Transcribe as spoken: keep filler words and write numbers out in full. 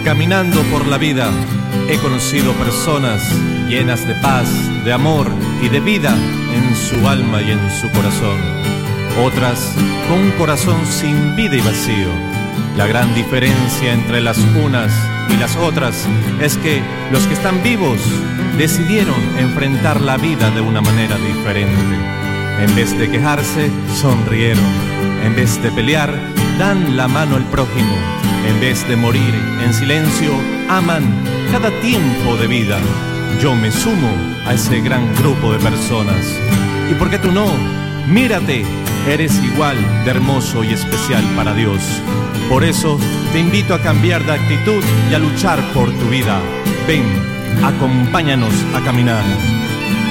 Caminando por la vida, he conocido personas llenas de paz, de amor y de vida en su alma y en su corazón. Otras con un corazón sin vida y vacío. La gran diferencia entre las unas y las otras es que los que están vivos decidieron enfrentar la vida de una manera diferente. En vez de quejarse, sonrieron. En vez de pelear, dan la mano al prójimo. En vez de morir en silencio, aman cada tiempo de vida. Yo me sumo a ese gran grupo de personas. ¿Y por qué tú no? Mírate, eres igual de hermoso y especial para Dios. Por eso te invito a cambiar de actitud y a luchar por tu vida. Ven, acompáñanos a caminar.